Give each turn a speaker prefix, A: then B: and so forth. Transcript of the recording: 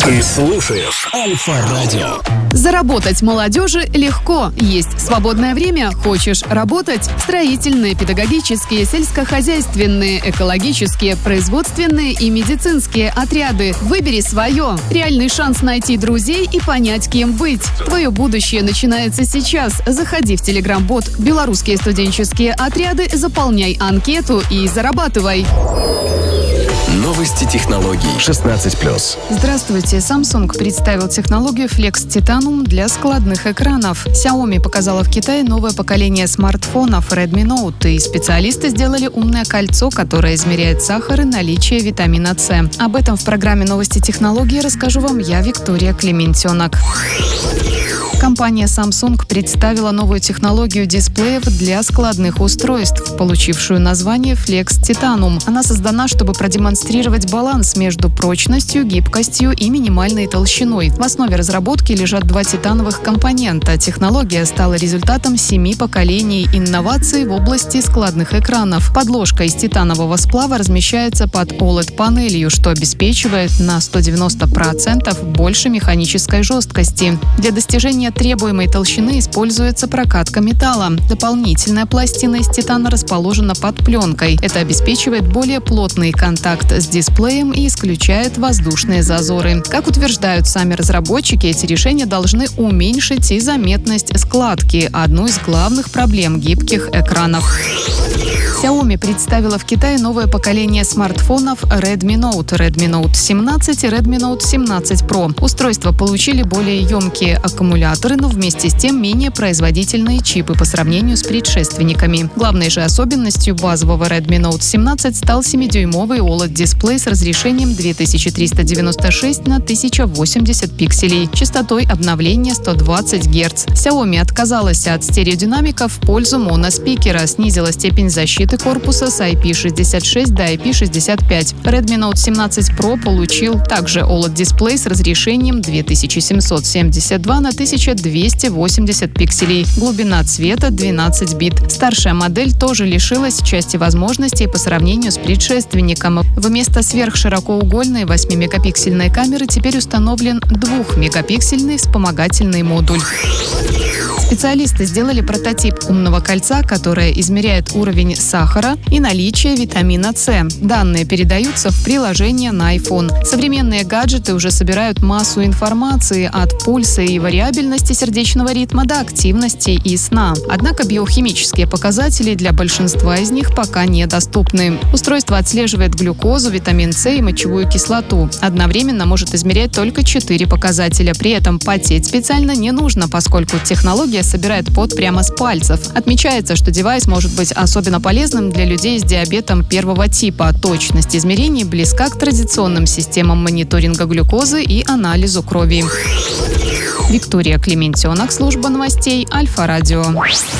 A: Ты слушаешь Альфа-радио.
B: Заработать молодежи легко. Есть свободное время? Хочешь работать? Строительные, педагогические, сельскохозяйственные, экологические, производственные и медицинские отряды. Выбери свое. Реальный шанс найти друзей и понять, кем быть. Твое будущее начинается сейчас. Заходи в телеграм-бот «Белорусские студенческие отряды», заполняй анкету и зарабатывай.
A: Новости технологий 16+.
B: Здравствуйте. Samsung представил технологию Flex Titanium для складных экранов. Xiaomi показала в Китае новое поколение смартфонов Redmi Note, и специалисты сделали умное кольцо, которое измеряет сахар и наличие витамина С. Об этом в программе «Новости технологий» расскажу вам я, Виктория Клементенок. Компания Samsung представила новую технологию дисплеев для складных устройств, получившую название Flex Titanium. Она создана, чтобы продемонстрировать баланс между прочностью, гибкостью и минимальной толщиной. В основе разработки лежат два титановых компонента. Технология стала результатом 7 поколений инноваций в области складных экранов. Подложка из титанового сплава размещается под OLED-панелью, что обеспечивает на 190% больше механической жесткости. Для достижения требуемой толщины используется прокатка металла. Дополнительная пластина из титана расположена под пленкой. Это обеспечивает более плотный контакт с дисплеем и исключает воздушные зазоры. Как утверждают сами разработчики, эти решения должны уменьшить и заметность складки, одну из главных проблем гибких экранов. Xiaomi представила в Китае новое поколение смартфонов Redmi Note 17 и Redmi Note 17 Pro. Устройства получили более емкие аккумуляторы, но вместе с тем менее производительные чипы по сравнению с предшественниками. Главной же особенностью базового Redmi Note 17 стал 7-дюймовый OLED-дисплей с разрешением 2396 на 1080 пикселей, частотой обновления 120 Гц. Xiaomi отказалась от стереодинамиков в пользу моноспикера, снизила степень защиты корпуса с IP66 до IP65. Redmi Note 17 Pro получил также OLED-дисплей с разрешением 2772 на 1280 пикселей, глубина цвета 12 бит. Старшая модель тоже лишилась части возможностей по сравнению с предшественником. Вместо сверхширокоугольной 8-мегапиксельной камеры теперь установлен 2-мегапиксельный вспомогательный модуль. Специалисты сделали прототип умного кольца, которое измеряет уровень сахара и наличие витамина С. Данные передаются в приложение на iPhone. Современные гаджеты уже собирают массу информации от пульса и вариабельности сердечного ритма до активности и сна. Однако биохимические показатели для большинства из них пока недоступны. Устройство отслеживает глюкозу, витамин С и мочевую кислоту. Одновременно может измерять только 4 показателя. При этом потеть специально не нужно, поскольку технология собирает пот прямо с пальцев. Отмечается, что девайс может быть особенно полезным для людей с диабетом первого типа. Точность измерений близка к традиционным системам мониторинга глюкозы и анализу крови. Виктория Клементенок, служба новостей Альфа-радио.